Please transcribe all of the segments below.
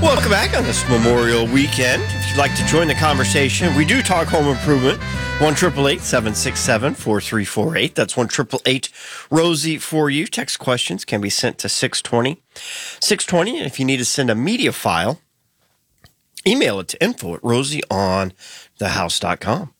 Welcome back on this Memorial Weekend. If you'd like to join the conversation, we do talk home improvement. 1-888-767-4348. That's 1-888-ROSIE for you. Text questions can be sent to 620. 620, and if you need to send a media file, email it to info@rosieonthehouse.com.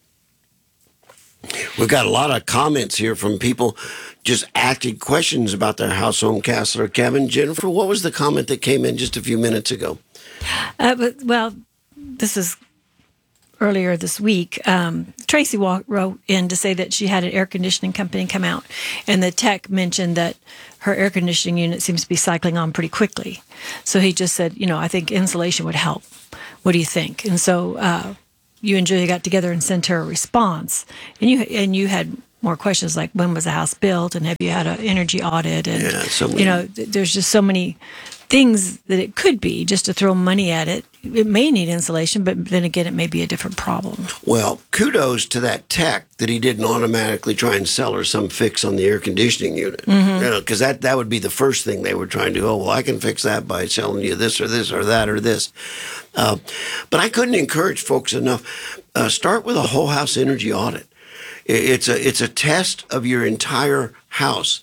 We've got a lot of comments here from people just asking questions about their house, home, castle, or cabin. Jennifer, what was the comment that came in just a few minutes ago? This is earlier this week. Tracy wrote in to say that she had an air conditioning company come out, and the tech mentioned that her air conditioning unit seems to be cycling on pretty quickly. So he just said, I think insulation would help. What do you think? And so you and Julia got together and sent her a response, and you had more questions like, when was the house built, and have you had an energy audit, and there's just so many things that it could be just to throw money at it. It may need insulation, but then again, it may be a different problem. Well, kudos to that tech that he didn't automatically try and sell her some fix on the air conditioning unit. Because that would be the first thing they would try and do. Oh, well, I can fix that by selling you this or this or that or this. But I couldn't encourage folks enough. Start with a whole house energy audit. It's a test of your entire house.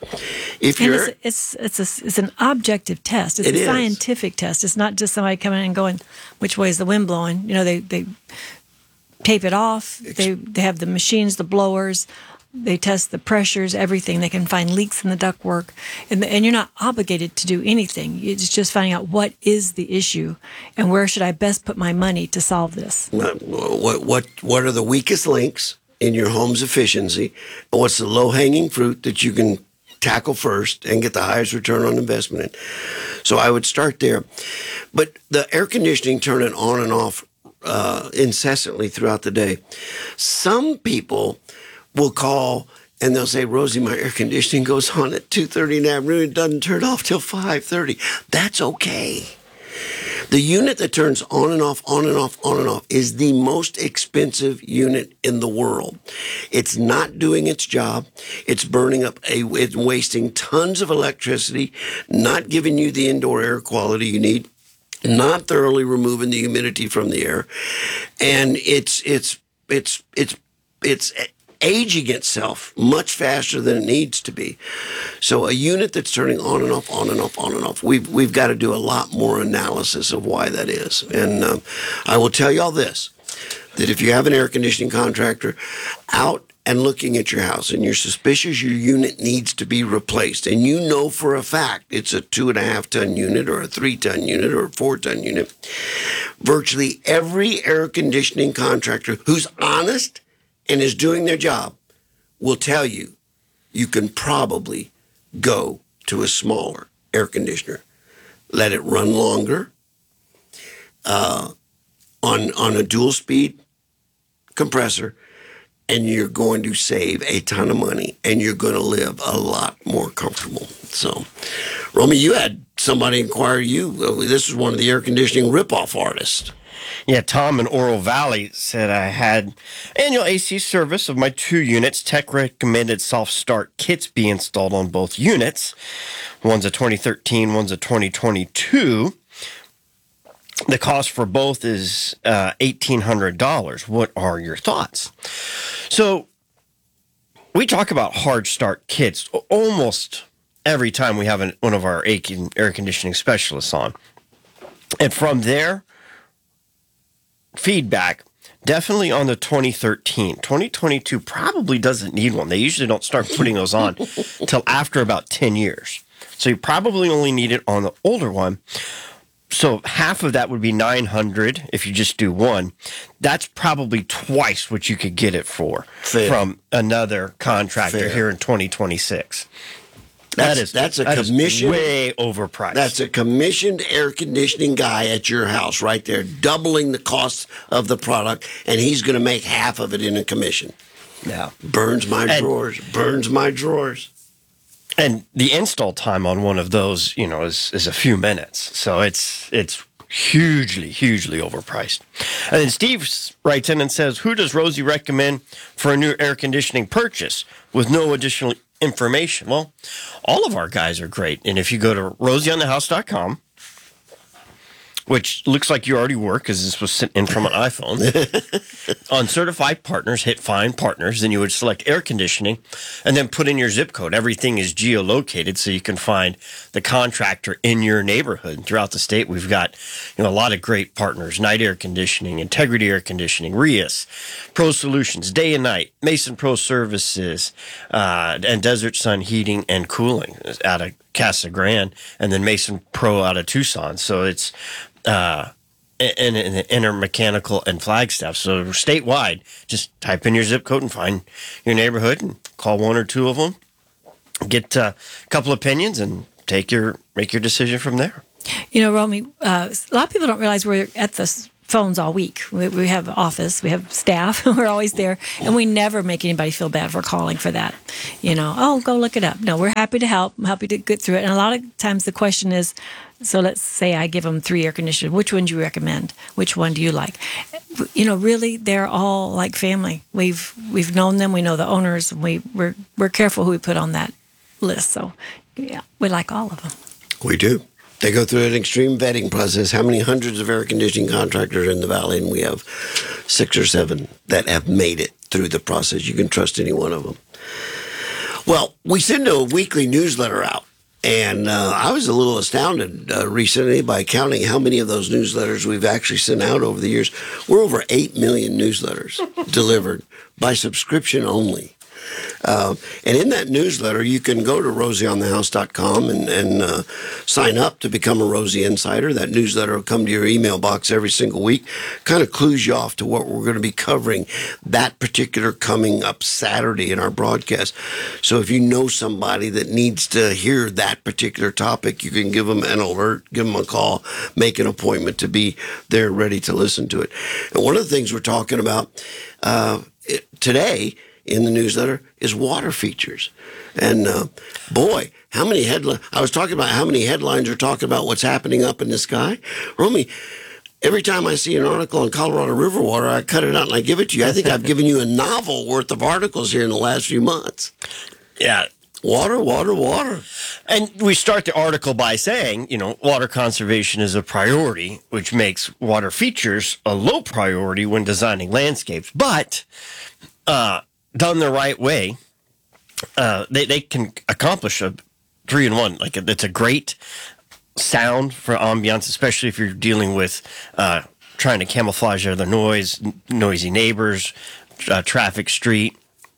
It's an objective test. It's a scientific test. It's not just somebody coming in and going, which way is the wind blowing? They tape it off. They have the machines, the blowers. They test the pressures, everything. They can find leaks in the ductwork, and you're not obligated to do anything. It's just finding out what is the issue and where should I best put my money to solve this. What are the weakest links in your home's efficiency? And what's the low-hanging fruit that you can tackle first and get the highest return on investment in? So I would start there. But the air conditioning, turn it on and off incessantly throughout the day. Some people will call and they'll say, Rosie, my air conditioning goes on at 2:30 in the afternoon. It doesn't turn off till 5:30. That's okay. The unit that turns on and off, on and off, on and off is the most expensive unit in the world. It's not doing its job. It's it's wasting tons of electricity, not giving you the indoor air quality you need, not thoroughly removing the humidity from the air, and it's aging itself much faster than it needs to be. So a unit that's turning on and off, on and off, on and off, we've got to do a lot more analysis of why that is. And I will tell you all this, that if you have an air conditioning contractor out and looking at your house and you're suspicious your unit needs to be replaced, and you know for a fact it's a 2.5-ton unit or a 3-ton unit or a 4-ton unit, virtually every air conditioning contractor who's honest and is doing their job will tell you you can probably go to a smaller air conditioner. Let it run longer on a dual speed compressor, and you're going to save a ton of money, and you're going to live a lot more comfortable. So, Romy, you had somebody inquire you. This is one of the air conditioning ripoff artists. Yeah, Tom in Oro Valley said, I had annual AC service of my 2 units. Tech recommended soft start kits be installed on both units. One's a 2013, one's a 2022. The cost for both is $1,800. What are your thoughts? So we talk about hard start kits almost every time we have one of our air conditioning specialists on. And from there, feedback, definitely on the 2013. 2022 probably doesn't need one. They usually don't start putting those on until after about 10 years. So you probably only need it on the older one. So half of that would be $900 if you just do one. That's probably twice what you could get it for from another contractor here in 2026. That's a commissioned, way overpriced. That's a commissioned air conditioning guy at your house right there, doubling the cost of the product, and he's going to make half of it in a commission. Yeah. Burns my drawers. And the install time on one of those, is a few minutes. So it's hugely, hugely overpriced. And then Steve writes in and says, who does Rosie recommend for a new air conditioning purchase with no additional information? Well, all of our guys are great. And if you go to rosieonthehouse.com, which looks like you already were because this was sent in from an iPhone. On certified partners, hit find partners, then you would select air conditioning and then put in your zip code. Everything is geolocated so you can find the contractor in your neighborhood. Throughout the state, we've got a lot of great partners: Night Air Conditioning, Integrity Air Conditioning, Rias, Pro Solutions, Day and Night, Mason Pro Services, and Desert Sun Heating and Cooling out of Casa Grande, and then Mason Pro out of Tucson. So it's and Inner Mechanical and Flagstaff. So statewide, just type in your zip code and find your neighborhood and call one or two of them. Get a couple opinions and make your decision from there. Romy, a lot of people don't realize we're at the phones all week. We have office, we have staff, we're always there, and we never make anybody feel bad for calling for that. Go look it up. No, we're happy to help. I'm happy to get through it. And a lot of times the question is, so let's say I give them 3 air conditioners. Which one do you recommend? Which one do you like? Really, they're all like family. We've known them. We know the owners. We're careful who we put on that list. So, yeah, we like all of them. We do. They go through an extreme vetting process. How many hundreds of air conditioning contractors in the valley? And we have 6 or 7 that have made it through the process. You can trust any one of them. Well, we send a weekly newsletter out. And I was a little astounded recently by counting how many of those newsletters we've actually sent out over the years. We're over 8 million newsletters delivered by subscription only. And in that newsletter, you can go to rosieonthehouse.com and sign up to become a Rosie Insider. That newsletter will come to your email box every single week. Kind of clues you off to what we're going to be covering that particular coming up Saturday in our broadcast. So if you know somebody that needs to hear that particular topic, you can give them an alert, give them a call, make an appointment to be there ready to listen to it. And one of the things we're talking about today in the newsletter is water features. And boy, how many I was talking about how many headlines are talking about what's happening up in the sky. Romy, every time I see an article on Colorado River water, I cut it out and I give it to you. I think I've given you a novel worth of articles here in the last few months. Yeah. Water, water, water. And we start the article by saying, water conservation is a priority, which makes water features a low priority when designing landscapes. But done the right way, they can accomplish a 3-in-1. Like it's a great sound for ambiance, especially if you're dealing with trying to camouflage other noise, noisy neighbors, traffic, street.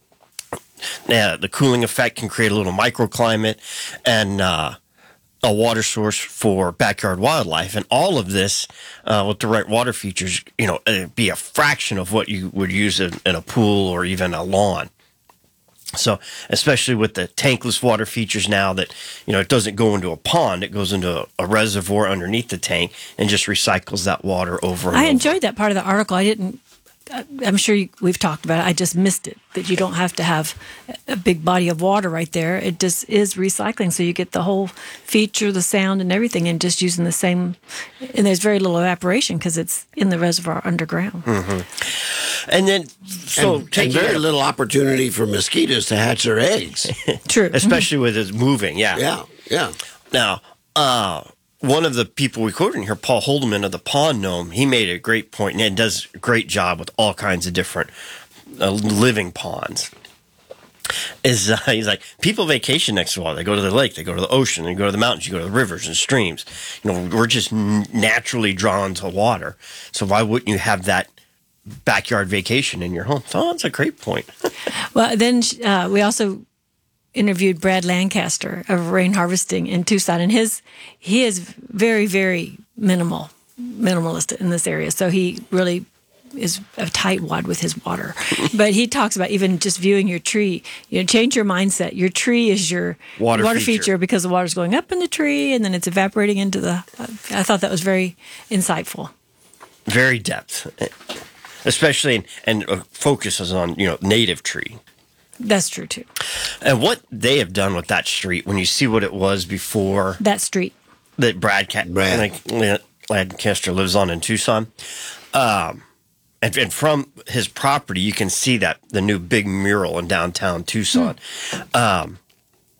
The cooling effect can create a little microclimate and a water source for backyard wildlife. And all of this, with the right water features, it'd be a fraction of what you would use in a pool or even a lawn. So, especially with the tankless water features now that, it doesn't go into a pond, it goes into a reservoir underneath the tank and just recycles that water over and over. I enjoyed that part of the article. I'm sure we've talked about it. I just missed it, that you don't have to have a big body of water right there. It just is recycling. So you get the whole feature, the sound and everything, and just using the same. And there's very little evaporation because it's in the reservoir underground. Mm-hmm. And then, and very little opportunity for mosquitoes to hatch their eggs. True. Especially with it moving. Yeah. Now, one of the people we quoted in here, Paul Holdeman of the Pond Gnome, he made a great point and does a great job with all kinds of different living ponds. He's like, people vacation next to water. They go to the lake, they go to the ocean, they go to the mountains, you go to the rivers and streams. We're just naturally drawn to water. So why wouldn't you have that backyard vacation in your home? So that's a great point. Well, then we also interviewed Brad Lancaster of Rain Harvesting in Tucson, and he is very, very minimalist in this area. So he really is a tightwad with his water. But he talks about even just viewing your tree. Change your mindset. Your tree is your water feature because the water's going up in the tree and then it's evaporating into the. I thought that was very insightful. Very depth, especially and focuses on native tree. That's true, too. And what they have done with that street, when you see what it was before... That street. That Brad Lancaster lives on in Tucson. And from his property, you can see that the new big mural in downtown Tucson.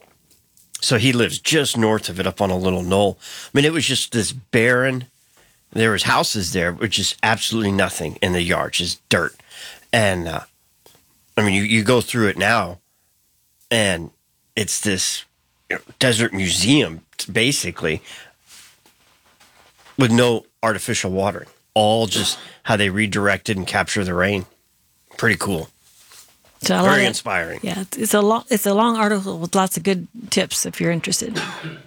So he lives just north of it up on a little knoll. I mean, it was just this barren there was houses there, which is absolutely nothing in the yard, just dirt. And I mean, you go through it now, and it's this desert museum, basically, with no artificial watering. All just how they redirected and capture the rain. Pretty cool. So Very inspiring. Yeah, it's a long article with lots of good tips if you're interested.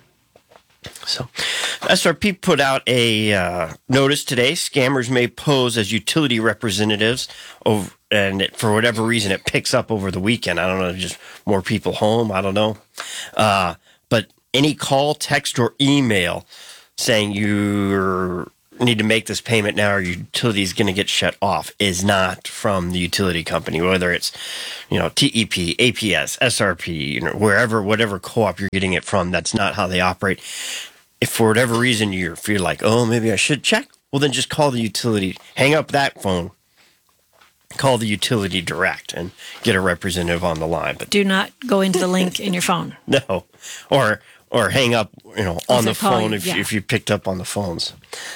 So, SRP put out a notice today. Scammers may pose as utility representatives, and for whatever reason, it picks up over the weekend. I don't know, just more people home. I don't know. But any call, text, or email saying you need to make this payment now or your utility is going to get shut off is not from the utility company, whether it's, TEP, APS, SRP, whatever co-op you're getting it from. That's not how they operate. If for whatever reason you feel like, oh, maybe I should check, well, then just call the utility, hang up that phone, call the utility direct and get a representative on the line. But do not go into the link in your phone. No, or hang up, on the phone if you picked up on the phones.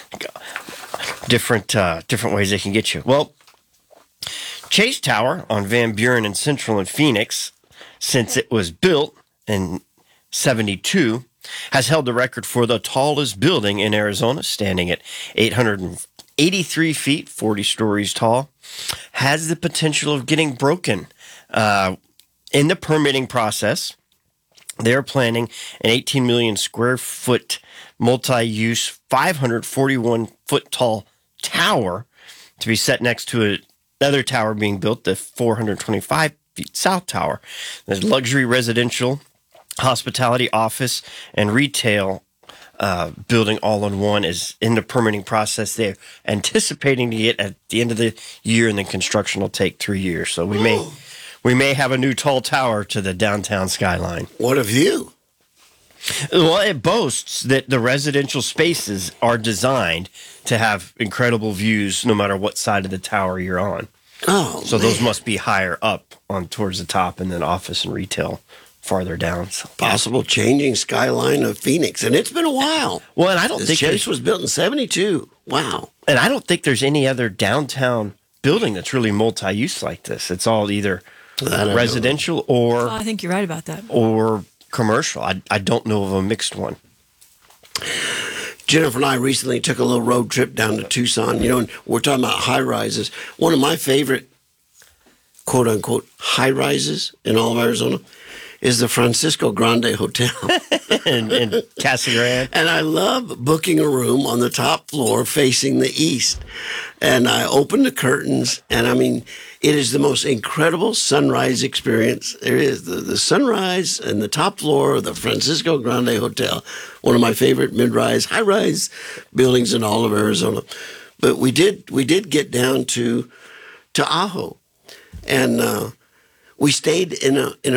Different ways they can get you. Well, Chase Tower on Van Buren and Central in Phoenix, since it was built in 1972, has held the record for the tallest building in Arizona, standing at 883 feet, 40 stories tall. Has the potential of getting broken in the permitting process. They're planning an 18 million square foot multi-use 541 foot tall tower to be set next to another tower being built, the 425 feet south tower. There's luxury residential, hospitality, office, and retail building all in one is in the permitting process. They're anticipating to get at the end of the year, and then construction will take 3 years. So we may have a new tall tower to the downtown skyline. What a view. Well, it boasts that the residential spaces are designed to have incredible views no matter what side of the tower you're on. Oh, so those must be higher up on towards the top, and then office and retail farther down. So, possible changing skyline of Phoenix, and it's been a while. Well, and I don't think Chase was built in 1972. Wow. And I don't think there's any other downtown building that's really multi-use like this. It's all either residential or I think you're right about that. Or commercial. I don't know of a mixed one. Jennifer and I recently took a little road trip down to Tucson. And we're talking about high rises. One of my favorite, quote unquote, high rises in all of Arizona is the Francisco Grande Hotel in Casa Grande. And I love booking a room on the top floor facing the east. And I open the curtains, and I mean, it is the most incredible sunrise experience. There is the sunrise and the top floor of the Francisco Grande Hotel, one of my favorite mid-rise, high-rise buildings in all of Arizona. But we did get down to Ajo, and we stayed in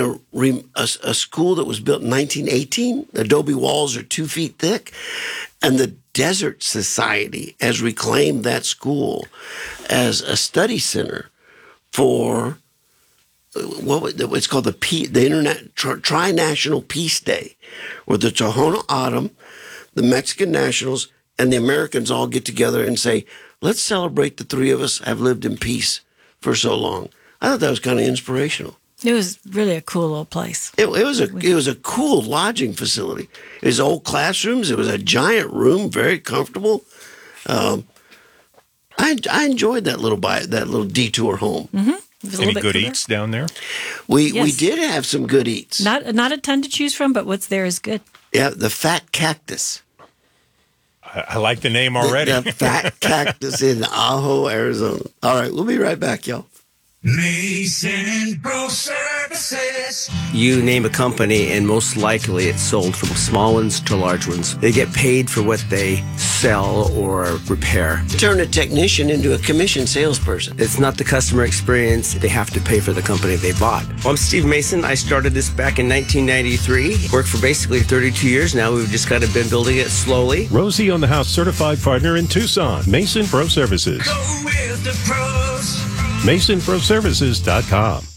a school that was built in 1918. The adobe walls are 2 feet thick, and the Desert Society has reclaimed that school as a study center for it's called the Tri-National Peace Day, where the Tohono O'odham, the Mexican Nationals, and the Americans all get together and say, let's celebrate the three of us have lived in peace for so long. I thought that was kind of inspirational. It was really a cool little place. It was a cool lodging facility. It was old classrooms. It was a giant room, very comfortable. I enjoyed that little detour home. Mm-hmm. Any good eats down there? We did have some good eats. Not a ton to choose from, but what's there is good. Yeah, the Fat Cactus. I like the name already. The Fat Cactus in Ajo, Arizona. All right, we'll be right back, y'all. Mason Pro Services. You name a company, and most likely it's sold from small ones to large ones. They get paid for what they sell or repair. Turn a technician into a commission salesperson. It's not the customer experience. They have to pay for the company they bought. Well, I'm Steve Mason. I started this back in 1993. Worked for basically 32 years now. We've just kind of been building it slowly. Rosie on the House certified partner in Tucson. Mason Pro Services. Go with the pros. MasonProServices.com.